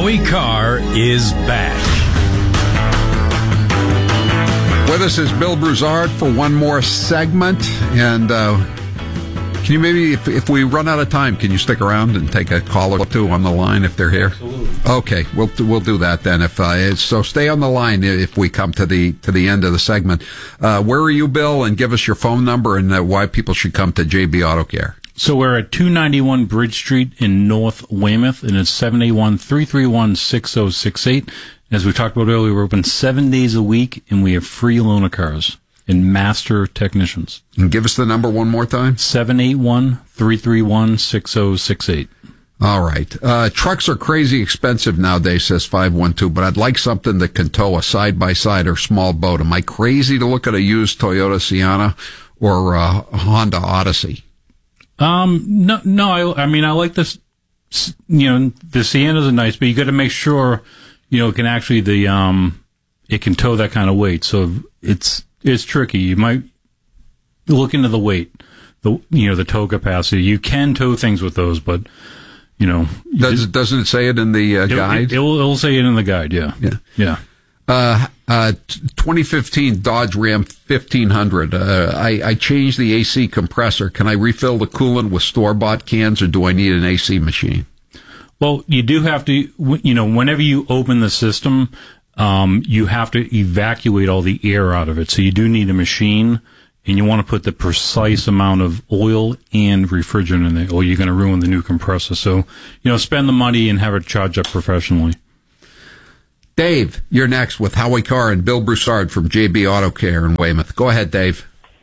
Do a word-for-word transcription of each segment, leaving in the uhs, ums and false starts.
Howie Carr is back. With us is Bill Broussard for one more segment. And uh, can you maybe, if, if we run out of time, can you stick around and take a call or two on the line if they're here? Absolutely. Okay, we'll we'll do that then. If uh, so, stay on the line if we come to the to the end of the segment. Uh, where are you, Bill? And give us your phone number and uh, why people should come to J B Auto Care. So we're at two ninety-one Bridge Street in North Weymouth, and it's seven eight one, three three one, six oh six eight. As we talked about earlier, we're open seven days a week, and we have free loaner cars and master technicians. And give us the number one more time. seven eight one, three three one, six oh six eight. All right. Uh, trucks are crazy expensive nowadays, says five one two, but I'd like something that can tow a side-by-side or small boat. Am I crazy to look at a used Toyota Sienna or a Honda Odyssey? Um, no, no, I, I mean, I like this, you know, the Siennas are nice, but you got to make sure, you know, it can actually, the, um, it can tow that kind of weight. So it's, it's tricky. You might look into the weight, the, you know, the tow capacity. You can tow things with those, but, you know. Does it, doesn't it say it in the uh, it, guide? It, it'll, it'll say it in the guide, yeah. Yeah. Yeah. Uh, uh, twenty fifteen Dodge Ram fifteen hundred. Uh, I, I changed the A C compressor. Can I refill the coolant with store-bought cans, or do I need an A C machine? Well, you do have to, you know, whenever you open the system, um, you have to evacuate all the air out of it. So you do need a machine, and you want to put the precise amount of oil and refrigerant in there, or you're going to ruin the new compressor. So, you know, spend the money and have it charged up professionally. Dave, you're next with Howie Carr and Bill Broussard from J B Auto Care in Weymouth. Go ahead, Dave.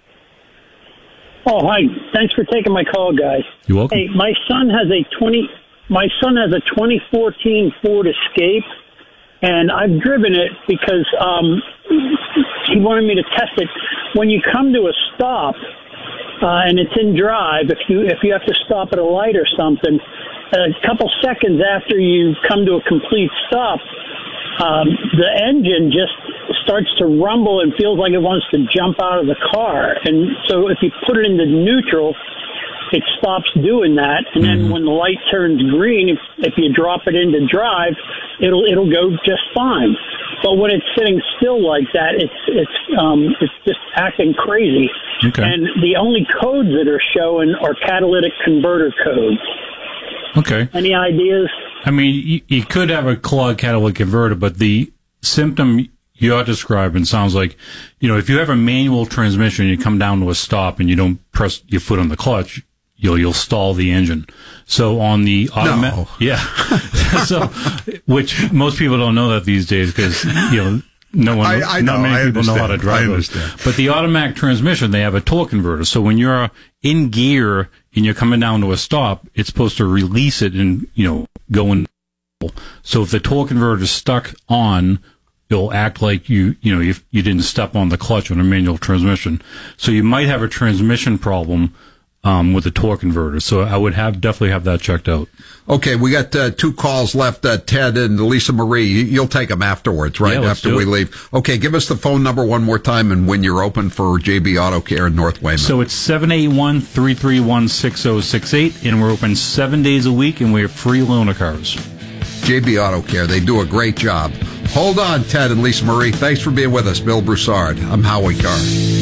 Oh, hi. Thanks for taking my call, guys. You're welcome. Hey, my son has a twenty. My son has a twenty fourteen Ford Escape, and I've driven it because um, he wanted me to test it. When you come to a stop uh, and it's in drive, if you if you have to stop at a light or something, a couple seconds after you come to a complete stop, um, the engine just starts to rumble and feels like it wants to jump out of the car. And so if you put it into neutral, it stops doing that. And then when the light turns green, if, if you drop it into drive, it'll it'll go just fine. But when it's sitting still like that, it's it's um, it's just acting crazy. Okay. And the only codes that are showing are catalytic converter codes. Okay. Any ideas? I mean, you, you could have a clogged catalytic converter, but the symptom you're describing sounds like, you know, if you have a manual transmission, you come down to a stop and you don't press your foot on the clutch, you'll you'll stall the engine. So on the automatic, no. yeah, so which most people don't know that these days because you know no one, I, I not know, many I people know how to understand. drive I those. understand. But the automatic transmission, they have a torque converter. So when you're in gear and you're coming down to a stop, it's supposed to release it and you know go in. So if the torque converter is stuck on, it'll act like you, you know, you, you didn't step on the clutch on a manual transmission. So you might have a transmission problem um, with the torque converter. So I would have definitely have that checked out. Okay, we got uh, two calls left, uh, Ted and Lisa Marie. You'll take them afterwards, right? Yeah, let's After do we it. leave. Okay, give us the phone number one more time and when you're open for J B Auto Care in North Weymouth. So it's seven eight one, three three one, six oh six eight, and we're open seven days a week, and we have free loaner cars. J B Auto Care, they do a great job. Hold on, Ted and Lisa Marie. Thanks for being with us. Bill Broussard. I'm Howie Carr.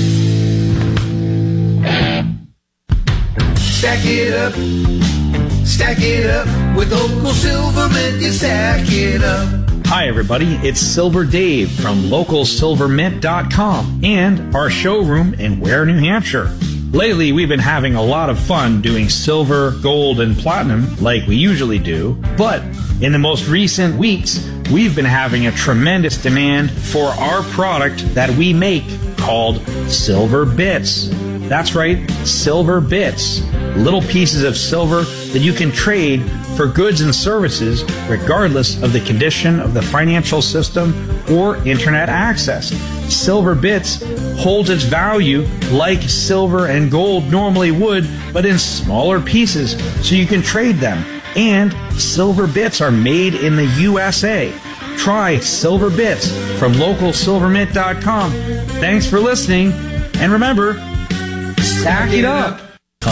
Stack it up, stack it up, with local Silvermint, you stack it up. Hi everybody, it's Silver Dave from local silver mint dot com and our showroom in Ware, New Hampshire. Lately, we've been having a lot of fun doing silver, gold, and platinum like we usually do, but in the most recent weeks, we've been having a tremendous demand for our product that we make called Silver Bits. That's right, Silver Bits. Little pieces of silver that you can trade for goods and services regardless of the condition of the financial system or internet access. Silver Bits holds its value like silver and gold normally would, but in smaller pieces so you can trade them. And Silver Bits are made in the U S A. Try Silver Bits from local silver mint dot com. Thanks for listening, and remember, stack it up. Um,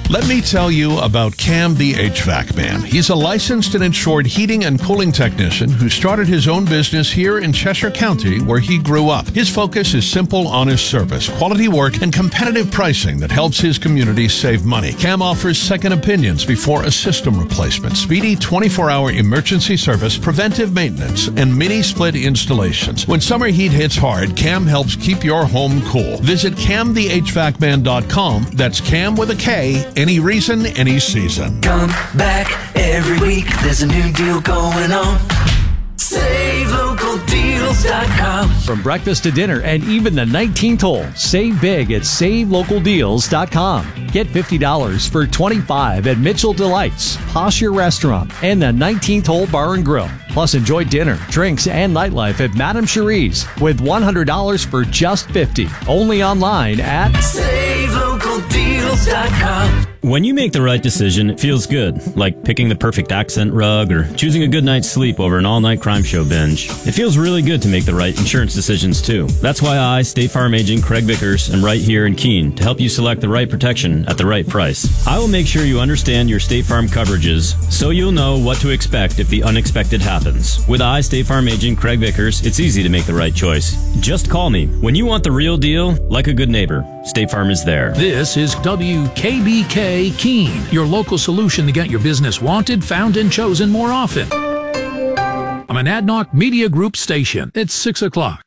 Let me tell you about Cam the H V A C Man. He's a licensed and insured heating and cooling technician who started his own business here in Cheshire County, where he grew up. His focus is simple, honest service, quality work, and competitive pricing that helps his community save money. Cam offers second opinions before a system replacement, speedy twenty-four hour emergency service, preventive maintenance, and mini split installations. When summer heat hits hard, Cam helps keep your home cool. Visit cam the h v a c man dot com. That's Cam with a K. Any reason, any season. Come back every week. There's a new deal going on. save local deals dot com. From breakfast to dinner and even the nineteenth hole, save big at save local deals dot com. Get fifty dollars for twenty-five dollars at Mitchell Delights, Posture Restaurant, and the nineteenth hole Bar and Grill. Plus, enjoy dinner, drinks, and nightlife at Madame Cherie's with one hundred dollars for just fifty dollars. Only online at save local deals dot com. When you make the right decision, it feels good, like picking the perfect accent rug or choosing a good night's sleep over an all-night crime show binge. It feels really good to make the right insurance decisions, too. That's why I, State Farm Agent Craig Vickers, am right here in Keene to help you select the right protection at the right price. I will make sure you understand your State Farm coverages so you'll know what to expect if the unexpected happens. With I, State Farm Agent Craig Vickers, it's easy to make the right choice. Just call me. When you want the real deal, like a good neighbor, State Farm is there. This is W K B K Keene, your local solution to get your business wanted, found, and chosen more often. I'm an Adnoc Media Group station. It's six o'clock.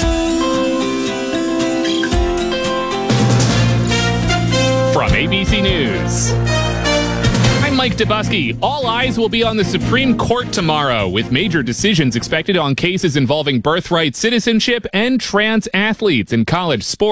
From A B C News, I'm Mike Dubusky. All eyes will be on the Supreme Court tomorrow, with major decisions expected on cases involving birthright citizenship and trans athletes in college sports.